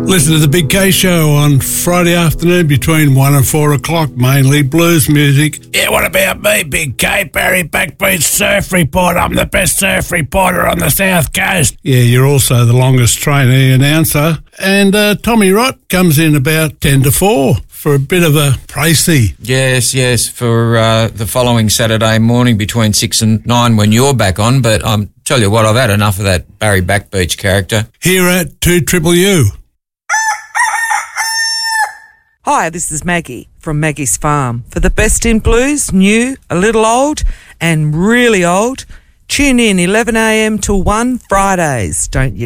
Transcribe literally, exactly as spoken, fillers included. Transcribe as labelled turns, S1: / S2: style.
S1: Listen to the Big K Show on Friday afternoon between one and four o'clock, mainly blues music.
S2: Yeah, what about me, Big K? Barry Backbeat Surf Reporter. I'm the best surf reporter on the South Coast.
S1: Yeah, you're also the longest trainee announcer. And uh, Tommy Rott comes in about ten to four for a bit of a précis.
S3: Yes, yes, for uh, the following Saturday morning between six and nine when you're back on. But I um, tell you what, I've had enough of that Barry Backbeach character.
S1: Here at two Triple U.
S4: Hi, this is Maggie from Maggie's Farm. For the best in blues, new, a little old, and really old, tune in eleven a m till one Fridays. Don't you